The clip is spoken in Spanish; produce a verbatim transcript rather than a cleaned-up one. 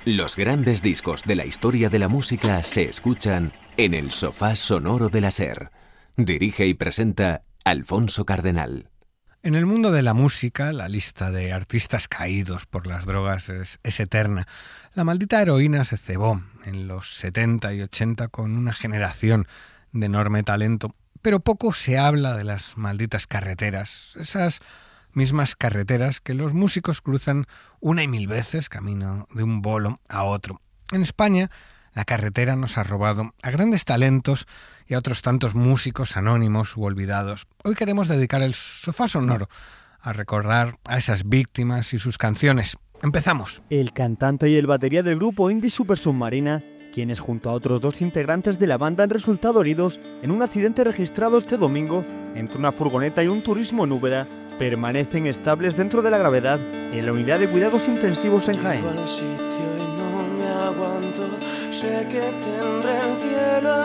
Los grandes discos de la historia de la música se escuchan en el Sofá Sonoro de la SER. Dirige y presenta Alfonso Cardenal. En el mundo de la música, la lista de artistas caídos por las drogas es, es eterna. La maldita heroína se cebó en los setenta y ochenta con una generación de enorme talento, pero poco se habla de las malditas carreteras, esas mismas carreteras que los músicos cruzan una y mil veces camino de un bolo a otro. En España, la carretera nos ha robado a grandes talentos y a otros tantos músicos anónimos u olvidados. Hoy queremos dedicar el Sofá Sonoro a recordar a esas víctimas y sus canciones. ¡Empezamos! El cantante y el batería del grupo indie Super Submarina, quienes junto a otros dos integrantes de la banda han resultado heridos en un accidente registrado este domingo entre una furgoneta y un turismo en Úbeda, permanecen estables dentro de la gravedad en la unidad de cuidados intensivos en Jaén. Sé que tendré el cielo